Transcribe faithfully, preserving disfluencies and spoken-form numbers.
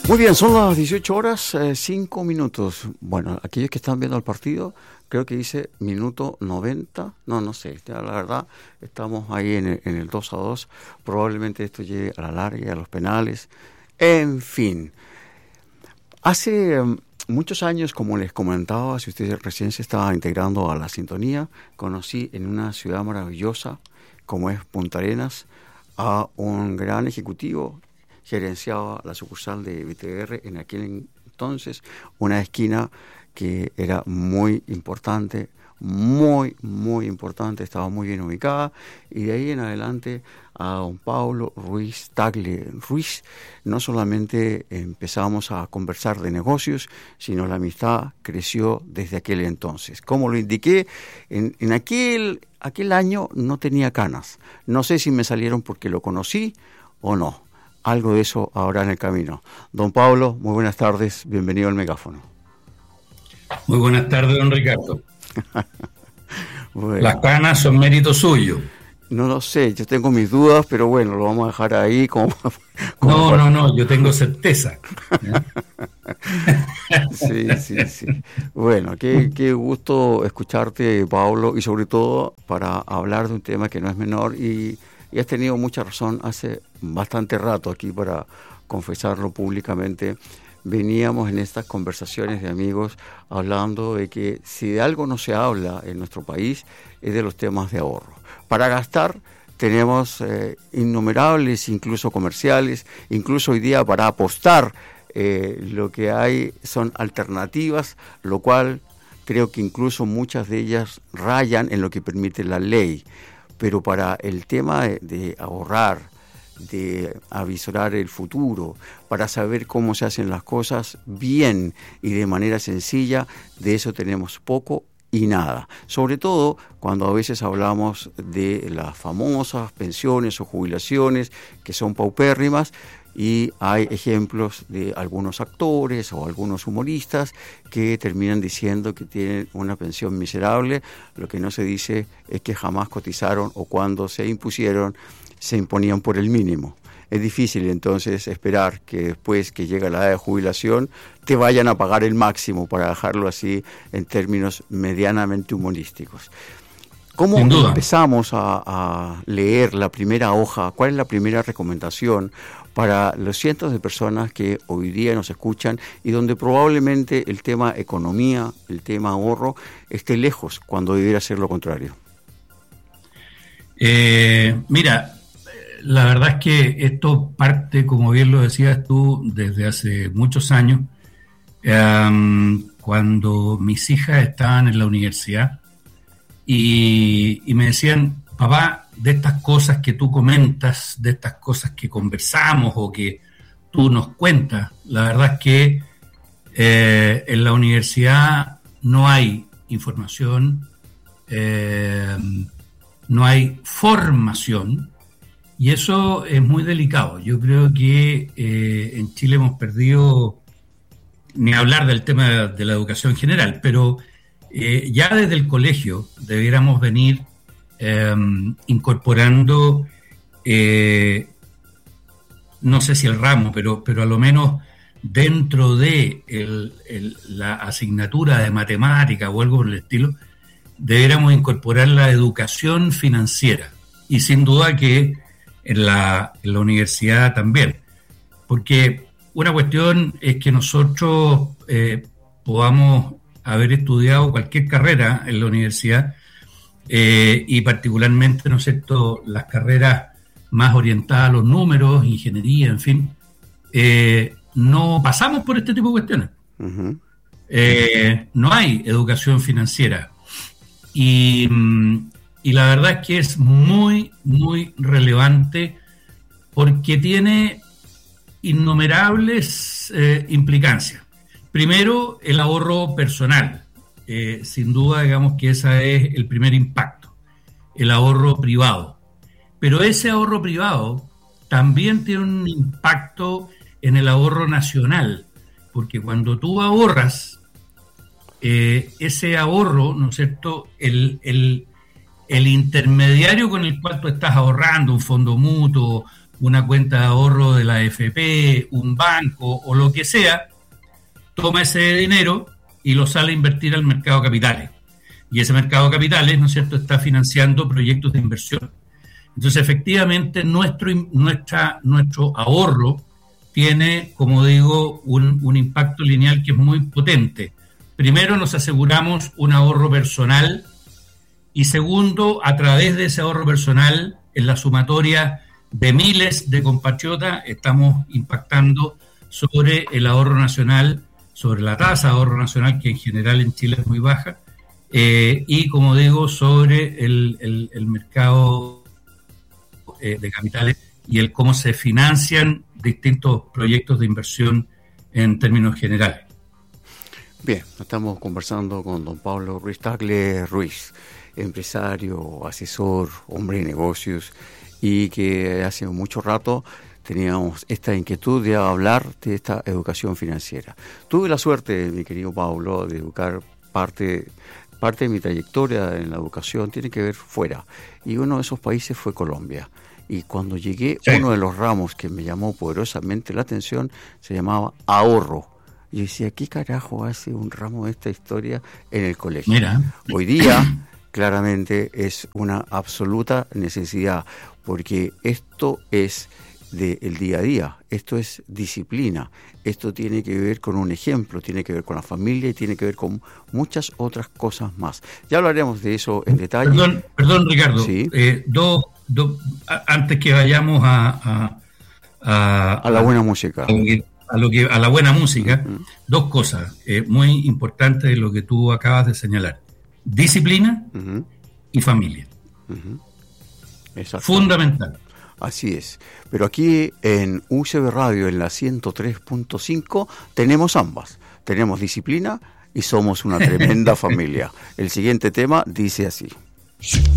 Muy bien, son las dieciocho horas, cinco minutos. Bueno, aquellos que están viendo el partido, creo que dice minuto noventa. No, no sé, ya la verdad, estamos ahí en el, en el dos a dos. Probablemente esto llegue a la larga, a los penales. En fin, hace um, muchos años, como les comentaba, si usted recién se estaba integrando a la sintonía, conocí en una ciudad maravillosa como es Punta Arenas a un gran ejecutivo. Gerenciaba la sucursal de B T R en aquel entonces, una esquina que era muy importante, muy, muy importante, estaba muy bien ubicada, y de ahí en adelante a don Paulo Ruiz Tagle Ruiz, no solamente empezamos a conversar de negocios, sino la amistad creció desde aquel entonces. Como lo indiqué, en, en aquel, aquel año no tenía canas, no sé si me salieron porque lo conocí o no. Algo de eso habrá en el camino. Don Pablo, muy buenas tardes, bienvenido al megáfono. Muy buenas tardes, don Ricardo. Bueno, las canas son mérito suyo. No lo sé, yo tengo mis dudas, pero bueno, lo vamos a dejar ahí como... como no, para... no, no, yo tengo certeza. sí, sí, sí. Bueno, qué, qué gusto escucharte, Pablo, y sobre todo para hablar de un tema que no es menor y... Y has tenido mucha razón, hace bastante rato aquí para confesarlo públicamente, veníamos en estas conversaciones de amigos hablando de que si de algo no se habla en nuestro país es de los temas de ahorro. Para gastar tenemos eh, innumerables, incluso comerciales, incluso hoy día para apostar eh, lo que hay son alternativas, lo cual creo que incluso muchas de ellas rayan en lo que permite la ley. Pero para el tema de, de ahorrar, de avisorar el futuro, para saber cómo se hacen las cosas bien y de manera sencilla, de eso tenemos poco y nada. Sobre todo cuando a veces hablamos de las famosas pensiones o jubilaciones que son paupérrimas, y hay ejemplos de algunos actores o algunos humoristas que terminan diciendo que tienen una pensión miserable. Lo que no se dice es que jamás cotizaron o cuando se impusieron se imponían por el mínimo. Es difícil entonces esperar que después que llega la edad de jubilación te vayan a pagar el máximo, para dejarlo así en términos medianamente humorísticos. ¿Cómo empezamos a, a leer la primera hoja? ¿Cuál es la primera recomendación para los cientos de personas que hoy día nos escuchan y donde probablemente el tema economía, el tema ahorro, esté lejos cuando debiera ser lo contrario? Eh, mira, la verdad es que esto parte, como bien lo decías tú, desde hace muchos años, eh, cuando mis hijas estaban en la universidad y, y me decían, papá, de estas cosas que tú comentas, de estas cosas que conversamos o que tú nos cuentas, la verdad es que eh, en la universidad no hay información, eh, no hay formación, y eso es muy delicado. Yo creo que eh, en Chile hemos perdido, ni hablar del tema de, de la educación general, pero eh, ya desde el colegio debiéramos venir Eh, incorporando, eh, no sé si el ramo, pero, pero a lo menos dentro de el, el, la asignatura de matemática o algo por el estilo, deberíamos incorporar la educación financiera. Y sin duda que en la, en la universidad también. Porque una cuestión es que nosotros eh, podamos haber estudiado cualquier carrera en la universidad, Eh, y particularmente, ¿no es cierto?, las carreras más orientadas a los números, ingeniería, en fin, eh, no pasamos por este tipo de cuestiones. Uh-huh. Eh, no hay educación financiera. Y, y la verdad es que es muy, muy relevante porque tiene innumerables eh, implicancias. Primero, el ahorro personal. Eh, sin duda, digamos que ese es el primer impacto, el ahorro privado. Pero ese ahorro privado también tiene un impacto en el ahorro nacional, porque cuando tú ahorras, eh, ese ahorro, ¿no es cierto?, el, el, el intermediario con el cual tú estás ahorrando, un fondo mutuo una cuenta de ahorro de la A F P, un banco o lo que sea, toma ese dinero y lo sale a invertir al mercado de capitales. Y ese mercado de capitales, ¿no es cierto?, está financiando proyectos de inversión. Entonces, efectivamente, nuestro, nuestra, nuestro ahorro tiene, como digo, un, un impacto lineal que es muy potente. Primero, nos aseguramos un ahorro personal y segundo, a través de ese ahorro personal, en la sumatoria de miles de compatriotas, estamos impactando sobre el ahorro nacional, sobre la tasa de ahorro nacional, que en general en Chile es muy baja, eh, y como digo, sobre el, el, el mercado eh, de capitales y el cómo se financian distintos proyectos de inversión en términos generales. Bien, estamos conversando con don Pablo Ruiz Tagle Ruiz, empresario, asesor, hombre de negocios, y que hace mucho rato teníamos esta inquietud de hablar de esta educación financiera. Tuve la suerte, mi querido Pablo, de educar parte, parte de mi trayectoria en la educación, tiene que ver fuera, y uno de esos países fue Colombia. Y cuando llegué, sí. uno de los ramos que me llamó poderosamente la atención se llamaba ahorro. Y yo decía, ¿qué carajo hace un ramo de esta historia en el colegio? Mira. Hoy día, claramente, es una absoluta necesidad, porque esto es del día a día, esto es disciplina, esto tiene que ver con un ejemplo, tiene que ver con la familia y tiene que ver con muchas otras cosas más. Ya hablaremos de eso en detalle. Perdón, perdón Ricardo, ¿Sí? eh, dos, dos, antes que vayamos a... A, a, a la buena música. A, a, lo que, a la buena música, uh-huh. dos cosas eh, muy importantes de lo que tú acabas de señalar. Disciplina uh-huh. y familia. Uh-huh. Fundamental. Así es. Pero aquí en U C B Radio, en la ciento tres punto cinco, tenemos ambas. Tenemos disciplina y somos una tremenda familia. El siguiente tema dice así.